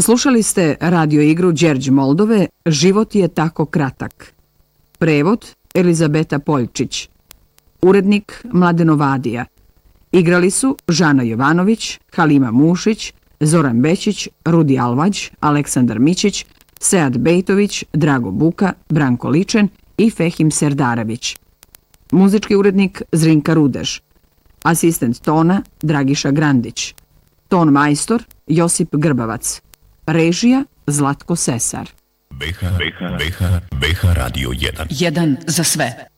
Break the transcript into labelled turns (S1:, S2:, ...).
S1: Slušali ste radio igru Đerđ Moldove Život je tako kratak. Prevod Elizabeta Poljčić. Urednik Mladen Ovadija. Igrali su Žana Jovanović, Halima Mušić, Zoran Bečić, Rudi Alvađ, Aleksandar Mićić, Sead Bejtović, Drago Buka, Branko Ličen i Fehim Serdarević. Muzički urednik Zrinka Rudež. Asistent tona Dragiša Grandić. Ton majstor Josip Grbavac. Režija Zlatko Sesar.
S2: BH Radio 1.
S3: Jedan za sve.